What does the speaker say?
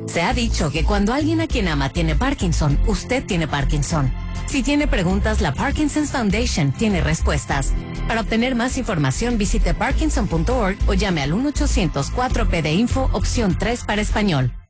Se ha dicho que cuando alguien a quien ama tiene Parkinson, usted tiene Parkinson. Si tiene preguntas, la Parkinson's Foundation tiene respuestas. Para obtener más información, visite parkinson.org o llame al 1-800-4PD-INFO, opción 3 para español.